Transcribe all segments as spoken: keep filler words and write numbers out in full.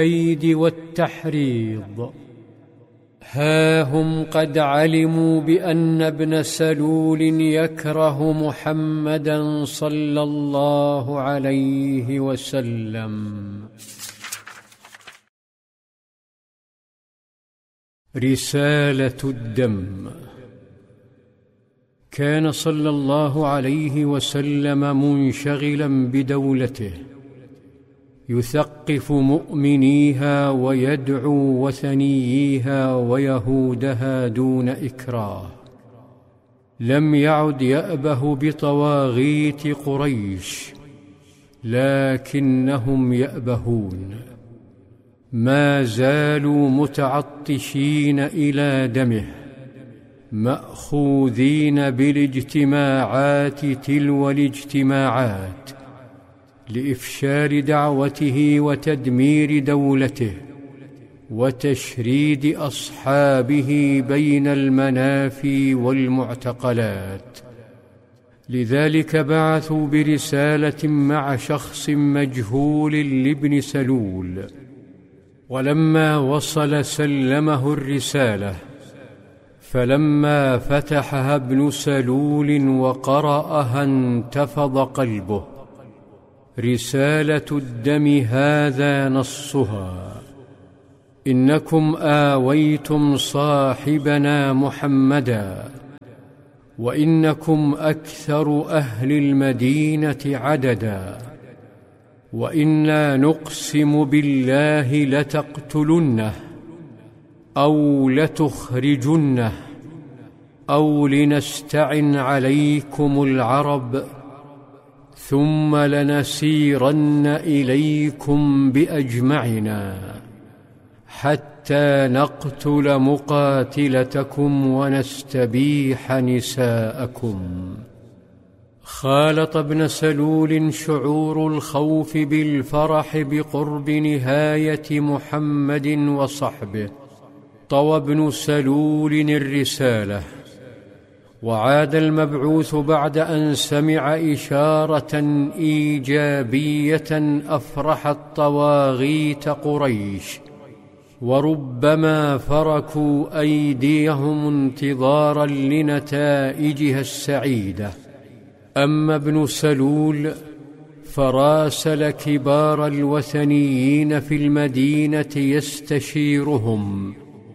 والكيد والتحريض. ها هم قد علموا بأن ابن سلول يكره محمدا صلى الله عليه وسلم. رسالة الدم. كان صلى الله عليه وسلم منشغلا بدولته، يثقف مؤمنيها ويدعو وثنييها ويهودها دون إكراه. لم يعد يأبه بطواغيت قريش، لكنهم يأبهون. ما زالوا متعطشين إلى دمه، مأخوذين بالاجتماعات تلو الاجتماعات لإفشال دعوته وتدمير دولته وتشريد أصحابه بين المنافي والمعتقلات. لذلك بعثوا برسالة مع شخص مجهول لابن سلول، ولما وصل سلمه الرسالة، فلما فتحها ابن سلول وقرأها انتفض قلبه. رسالة الدم هذا نصها: إنكم آويتم صاحبنا محمدا، وإنكم أكثر أهل المدينة عددا، وإنا نقسم بالله لتقتلنه أو لتخرجنه أو لنستعن عليكم العرب، ثم لنسيرن إليكم بأجمعنا حتى نقتل مقاتلتكم ونستبيح نساءكم. خالط ابن سلول شعور الخوف بالفرح بقرب نهاية محمد وصحبه. طوى ابن سلول الرسالة، وعاد المبعوث بعد أن سمع إشارة إيجابية أفرحت طواغيت قريش، وربما فركوا أيديهم انتظارا لنتائجها السعيدة. أما ابن سلول فراسل كبار الوثنيين في المدينة يستشيرهم،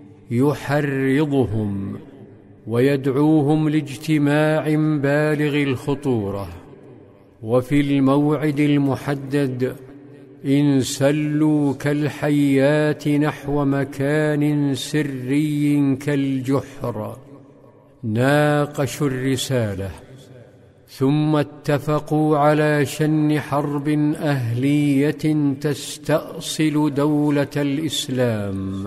يحرضهم ويدعوهم لاجتماع بالغ الخطورة. وفي الموعد المحدد انسلوا كالحيات نحو مكان سري كالجحر، ناقشوا الرسالة، ثم اتفقوا على شن حرب أهلية تستأصل دولة الإسلام.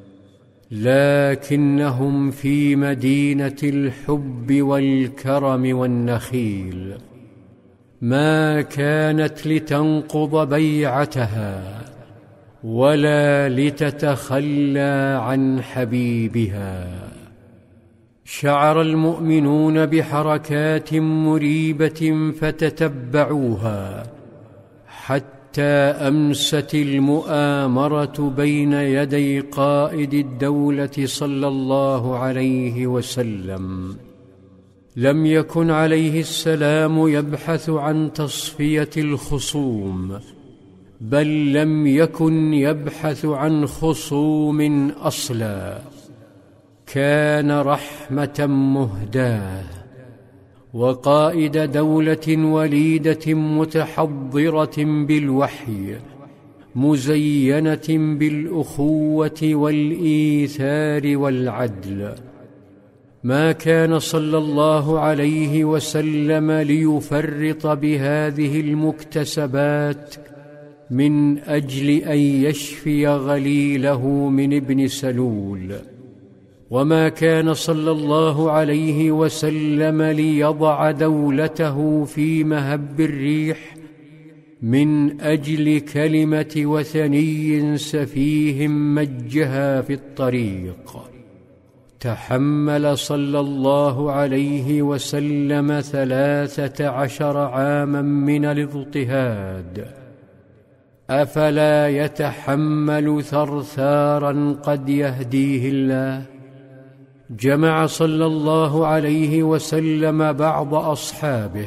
لكنهم في مدينة الحب والكرم والنخيل، ما كانت لتنقض بيعتها ولا لتتخلى عن حبيبها. شعر المؤمنون بحركات مريبة فتتبعوها، حتى أمست المؤامرة بين يدي قائد الدولة صلى الله عليه وسلم. لم يكن عليه السلام يبحث عن تصفية الخصوم، بل لم يكن يبحث عن خصوم أصلا. كان رحمة مهداة، وقائد دولة وليدة متحضرة بالوحي، مزينة بالأخوة والإيثار والعدل. ما كان صلى الله عليه وسلم ليفرط بهذه المكتسبات من أجل أن يشفي غليله من ابن سلول، وما كان صلى الله عليه وسلم ليضع دولته في مهب الريح من أجل كلمة وثني سفيه مجها في الطريق. تحمل صلى الله عليه وسلم ثلاثة عشر عاما من الاضطهاد، أفلا يتحمل ثرثارا قد يهديه الله؟ جمع صلى الله عليه وسلم بعض أصحابه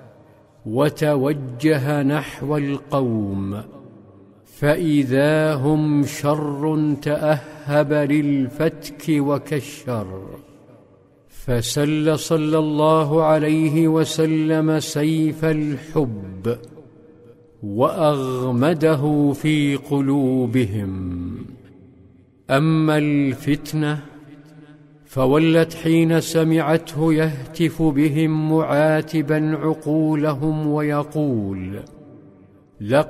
وتوجه نحو القوم، فإذا هم شر تأهب للفتك وكالشر، فسل صلى الله عليه وسلم سيف الحب وأغمده في قلوبهم. أما الفتنة فولت حين سمعته يهتف بهم معاتبا عقولهم ويقول: لقد